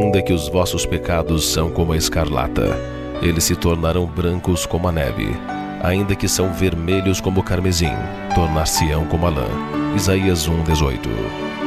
Ainda que os vossos pecados são como a escarlata, eles se tornarão brancos como a neve. Ainda que são vermelhos como o carmesim, tornar-se-ão como a lã. Isaías 1:18.